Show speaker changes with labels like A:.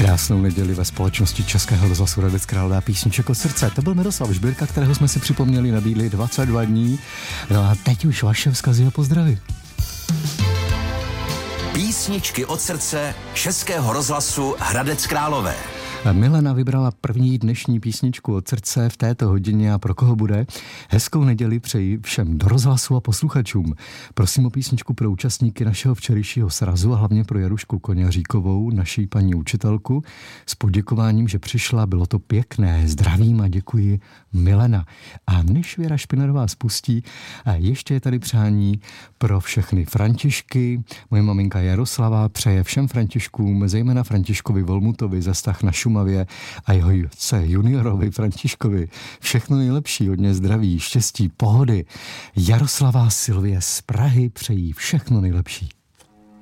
A: Krásnou neděli ve společnosti Českého rozhlasu Hradec Králové a písniček od srdce. To byl Miroslav Žbírka, kterého jsme si připomněli na bídli 22 dní. No a teď už vaše vzkazy a pozdravy.
B: Písničky od srdce Českého rozhlasu Hradec Králové.
A: Milena vybrala první dnešní písničku od srdce v této hodině a pro koho bude? Hezkou neděli přeji všem do rozhlasu a posluchačům. Prosím o písničku pro účastníky našeho včerejšího srazu a hlavně pro Jarušku Koňaříkovou, naší paní učitelku, s poděkováním, že přišla, bylo to pěkné. Zdravím a děkuji, Milena. A než Věra Špinarová spustí, ještě je tady přání pro všechny Františky. Moje maminka Jaroslava přeje všem Františkům, zejména Františkovi Volmutovi ze Stach na Šumavě a jeho juniorovi Františkovi. Všechno nejlepší, hodně zdraví, štěstí, pohody. Jaroslava Silvie z Prahy přejí všechno nejlepší.